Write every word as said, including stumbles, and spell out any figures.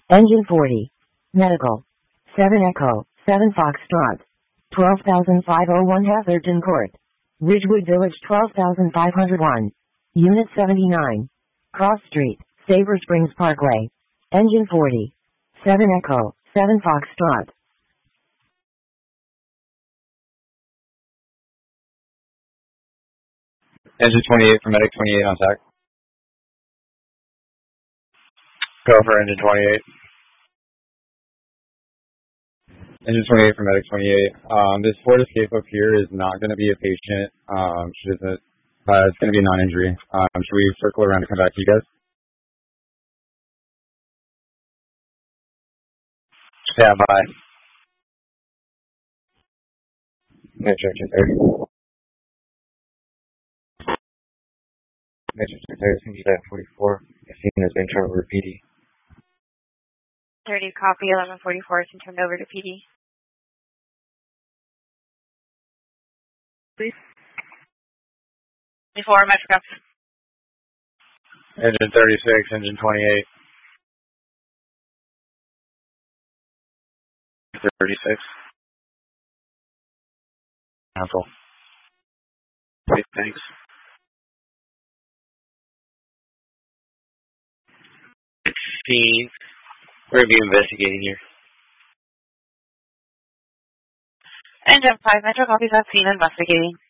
Engine forty. Medical. seven Echo, seven Foxtrot. twelve thousand five hundred one Hatherton Court. Ridgewood Village twelve thousand five hundred one. Unit seventy-nine. Cross Street, Sabre Springs Parkway. Engine forty. seven Echo, seven Foxtrot. Engine twenty-eight for Medic twenty-eight on tack. Go for engine twenty-eight. Engine twenty-eight for Medic twenty-eight. Um, this Ford Escape up here is not going to be a patient. Um, she doesn't, uh, it's going to be a non-injury. Um, should we circle around and come back to you guys? Stand by. Major engine thirty. Major engine thirty, engine forty-four. fifteen has been turned over to P D. thirty, copy, eleven forty-four has been turned over to P D. Please. twenty-four, Metro. Engine thirty-six, engine twenty-eight. thirty-six. Cancel. Okay, thanks. sixteen. We're going to be investigating here. Engine five, Metro, copy that scene, investigating.